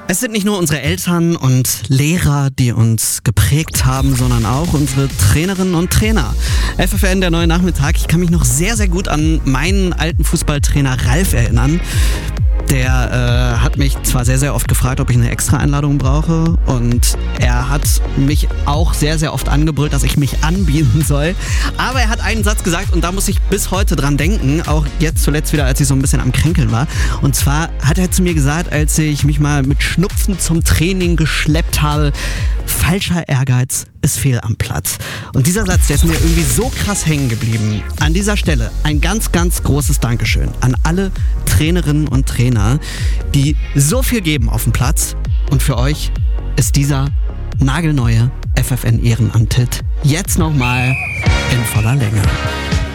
Es sind nicht nur unsere Eltern und Lehrer, die uns geprägt haben, sondern auch unsere Trainerinnen und Trainer. FFN, der neue Nachmittag. Ich kann mich noch sehr, sehr gut an meinen alten Fußballtrainer Ralf erinnern. Der hat mich zwar sehr, sehr oft gefragt, ob ich eine Extra-Einladung brauche, und er hat mich auch sehr, sehr oft angebrüllt, dass ich mich anbieten soll. Aber er hat einen Satz gesagt, und da muss ich bis heute dran denken, auch jetzt zuletzt wieder, als ich so ein bisschen am Kränkeln war. Und zwar hat er zu mir gesagt, als ich mich mal mit Schnupfen zum Training geschleppt habe: falscher Ehrgeiz ist fehl am Platz. Und dieser Satz, der ist mir irgendwie so krass hängen geblieben. An dieser Stelle ein ganz, ganz großes Dankeschön an alle Trainerinnen und Trainer, die so viel geben auf dem Platz. Und für euch ist dieser nagelneue FFN Ehrenamthit jetzt nochmal in voller Länge.